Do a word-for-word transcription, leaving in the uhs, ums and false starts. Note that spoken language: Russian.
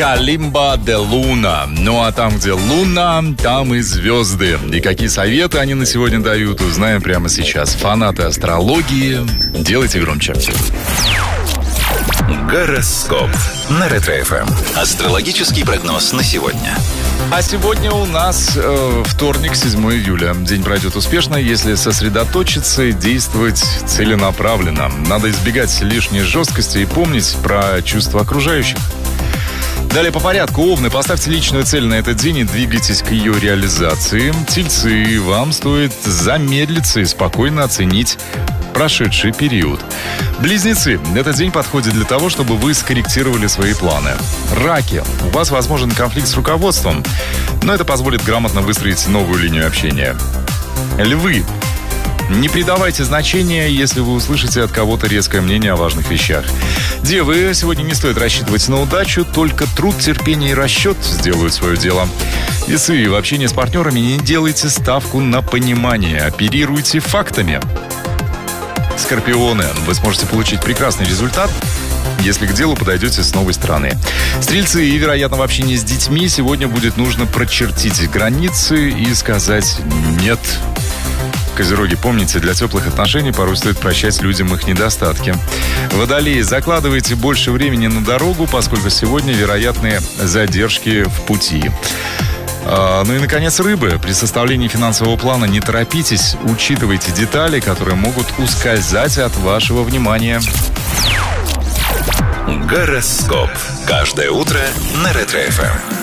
Калимба де Луна. Ну а там, где луна, там и звезды. И какие советы они на сегодня дают, узнаем прямо сейчас. Фанаты астрологии, делайте громче. Гороскоп на Ретро-эф эм. Астрологический прогноз на сегодня. А сегодня у нас э, вторник, седьмое июля. День пройдет успешно, если сосредоточиться и действовать целенаправленно. Надо избегать лишней жесткости и помнить про чувства окружающих. Далее по порядку. Овны, поставьте личную цель на этот день и двигайтесь к ее реализации. Тельцы, вам стоит замедлиться и спокойно оценить прошедший период. Близнецы, этот день подходит для того, чтобы вы скорректировали свои планы. Раки, у вас возможен конфликт с руководством, но это позволит грамотно выстроить новую линию общения. Львы, не придавайте значения, если вы услышите от кого-то резкое мнение о важных вещах. Девы, сегодня не стоит рассчитывать на удачу, только труд, терпение и расчет сделают свое дело. Весы, в общении с партнерами не делайте ставку на понимание, оперируйте фактами. Скорпионы, вы сможете получить прекрасный результат, если к делу подойдете с новой стороны. Стрельцы, и, вероятно, в общении с детьми сегодня будет нужно прочертить границы и сказать «нет». Козероги, помните, для теплых отношений порой стоит прощать людям их недостатки. Водолеи, закладывайте больше времени на дорогу, поскольку сегодня вероятны задержки в пути. А, ну и, наконец, рыбы. При составлении финансового плана не торопитесь, учитывайте детали, которые могут ускользать от вашего внимания. Гороскоп. Каждое утро на Ретро-эф эм.